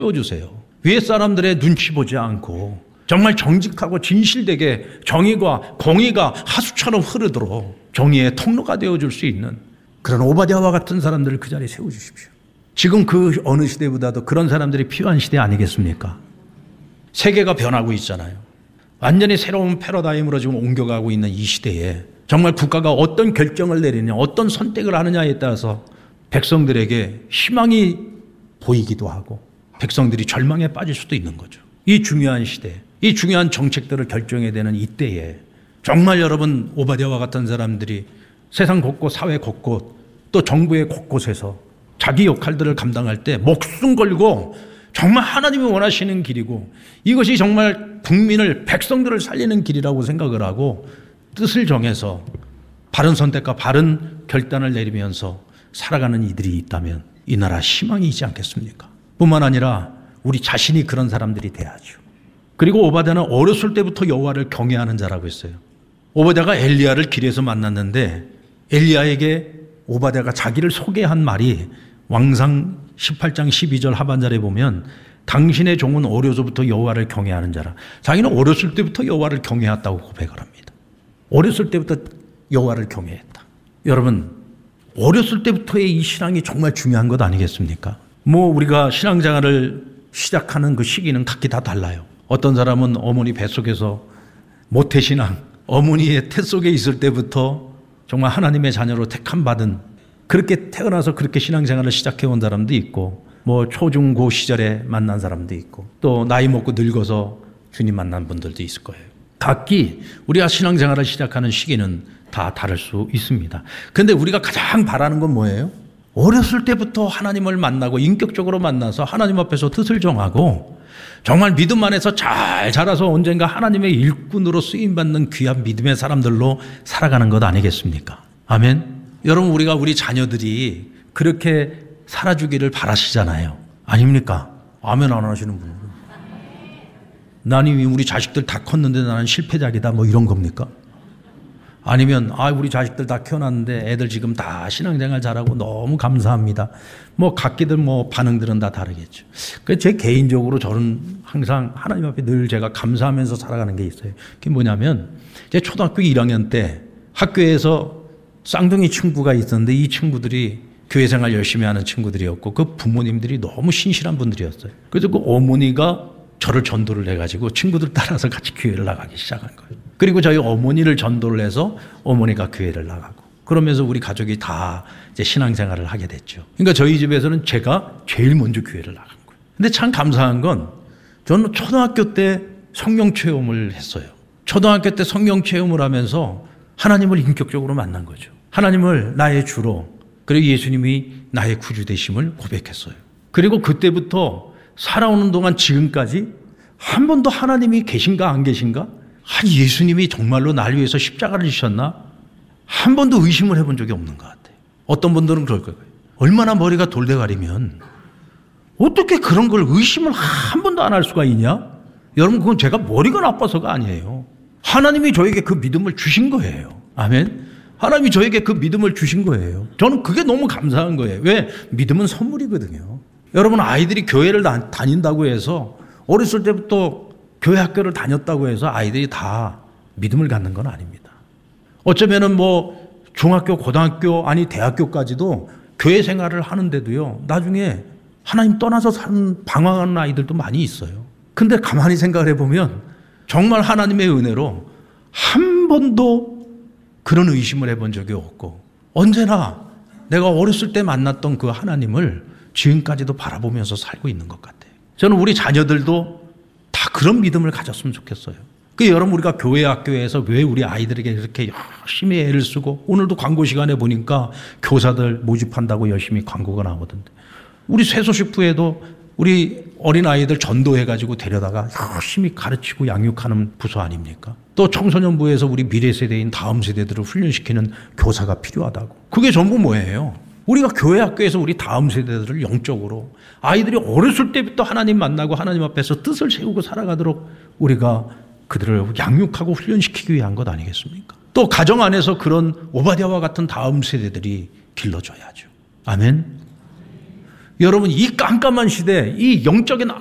세워주세요. 위에 사람들의 눈치 보지 않고 정말 정직하고 진실되게 정의가 공의가 하수처럼 흐르도록 정의의 통로가 되어줄 수 있는 그런 오바댜와 같은 사람들을 그 자리에 세워주십시오. 지금 그 어느 시대보다도 그런 사람들이 필요한 시대 아니겠습니까? 세계가 변하고 있잖아요. 완전히 새로운 패러다임으로 지금 옮겨가고 있는 이 시대에 정말 국가가 어떤 결정을 내리냐, 어떤 선택을 하느냐에 따라서 백성들에게 희망이 보이기도 하고 백성들이 절망에 빠질 수도 있는 거죠. 이 중요한 시대, 이 중요한 정책들을 결정해야 되는 이때에 정말 여러분 오바댜와 같은 사람들이 세상 곳곳, 사회 곳곳, 또 정부의 곳곳에서 자기 역할들을 감당할 때 목숨 걸고 정말 하나님이 원하시는 길이고 이것이 정말 국민을, 백성들을 살리는 길이라고 생각을 하고 뜻을 정해서 바른 선택과 바른 결단을 내리면서 살아가는 이들이 있다면 이 나라 희망이 있지 않겠습니까? 뿐만 아니라 우리 자신이 그런 사람들이 돼야죠. 그리고 오바댜는 어렸을 때부터 여호와를 경외하는 자라고 했어요. 오바댜가 엘리야를 길에서 만났는데 엘리야에게 오바댜가 자기를 소개한 말이 왕상 18장 12절 하반절에 보면 당신의 종은 어려서부터 여호와를 경외하는 자라. 자기는 어렸을 때부터 여호와를 경외했다고 고백을 합니다. 어렸을 때부터 여호와를 경외했다. 여러분 어렸을 때부터의 이 신앙이 정말 중요한 것 아니겠습니까? 우리가 신앙생활을 시작하는 그 시기는 각기 다 달라요. 어떤 사람은 어머니 뱃속에서 모태신앙, 어머니의 태 속에 있을 때부터 정말 하나님의 자녀로 택함받은 그렇게 태어나서 그렇게 신앙생활을 시작해온 사람도 있고 초중고 시절에 만난 사람도 있고 또 나이 먹고 늙어서 주님 만난 분들도 있을 거예요. 각기 우리가 신앙생활을 시작하는 시기는 다 다를 수 있습니다. 그런데 우리가 가장 바라는 건 뭐예요? 어렸을 때부터 하나님을 만나고 인격적으로 만나서 하나님 앞에서 뜻을 정하고 정말 믿음 안에서 잘 자라서 언젠가 하나님의 일꾼으로 쓰임받는 귀한 믿음의 사람들로 살아가는 것 아니겠습니까? 아멘. 여러분 우리가 우리 자녀들이 그렇게 살아주기를 바라시잖아요. 아닙니까? 아멘 안 하시는 분은. 나는 우리 자식들 다 컸는데 나는 실패작이다 이런 겁니까? 아니면 우리 자식들 다 키워놨는데 애들 지금 다 신앙생활 잘하고 너무 감사합니다. 각기들 반응들은 다 다르겠죠. 그래서 제 개인적으로 저는 항상 하나님 앞에 늘 제가 감사하면서 살아가는 게 있어요. 그게 뭐냐면 제 초등학교 1학년 때 학교에서 쌍둥이 친구가 있었는데 이 친구들이 교회생활 열심히 하는 친구들이었고 그 부모님들이 너무 신실한 분들이었어요. 그래서 그 어머니가 저를 전도를 해가지고 친구들 따라서 같이 교회를 나가기 시작한 거예요. 그리고 저희 어머니를 전도를 해서 어머니가 교회를 나가고 그러면서 우리 가족이 다 이제 신앙생활을 하게 됐죠. 그러니까 저희 집에서는 제가 제일 먼저 교회를 나간 거예요. 근데 참 감사한 건 저는 초등학교 때 성령 체험을 했어요. 초등학교 때 성령 체험을 하면서 하나님을 인격적으로 만난 거죠. 하나님을 나의 주로 그리고 예수님이 나의 구주 되심을 고백했어요. 그리고 그때부터 살아오는 동안 지금까지 한 번도 하나님이 계신가 안 계신가? 예수님이 정말로 날 위해서 십자가를 지셨나? 한 번도 의심을 해본 적이 없는 것 같아요. 어떤 분들은 그럴 거예요. 얼마나 머리가 돌대가리면 어떻게 그런 걸 의심을 한 번도 안 할 수가 있냐? 여러분 그건 제가 머리가 나빠서가 아니에요. 하나님이 저에게 그 믿음을 주신 거예요. 아멘. 하나님이 저에게 그 믿음을 주신 거예요. 저는 그게 너무 감사한 거예요. 왜? 믿음은 선물이거든요. 여러분 아이들이 교회를 다닌다고 해서 어렸을 때부터 교회 학교를 다녔다고 해서 아이들이 다 믿음을 갖는 건 아닙니다. 어쩌면은 중학교, 고등학교, 대학교까지도 교회 생활을 하는데도요, 나중에 하나님 떠나서 사는 방황하는 아이들도 많이 있어요. 근데 가만히 생각을 해보면 정말 하나님의 은혜로 한 번도 그런 의심을 해본 적이 없고 언제나 내가 어렸을 때 만났던 그 하나님을 지금까지도 바라보면서 살고 있는 것 같아요. 저는 우리 자녀들도 다 그런 믿음을 가졌으면 좋겠어요. 여러분 우리가 교회 학교에서 왜 우리 아이들에게 이렇게 열심히 애를 쓰고 오늘도 광고 시간에 보니까 교사들 모집한다고 열심히 광고가 나오던데 우리 세소식부에도 우리 어린아이들 전도해가지고 데려다가 열심히 가르치고 양육하는 부서 아닙니까? 또 청소년부에서 우리 미래 세대인 다음 세대들을 훈련시키는 교사가 필요하다고. 그게 전부 뭐예요? 우리가 교회 학교에서 우리 다음 세대들을 영적으로 아이들이 어렸을 때부터 하나님 만나고 하나님 앞에서 뜻을 세우고 살아가도록 우리가 그들을 양육하고 훈련시키기 위한 것 아니겠습니까? 또 가정 안에서 그런 오바댜와 같은 다음 세대들이 길러져야죠. 아멘. 여러분 이 깜깜한 시대, 이 영적인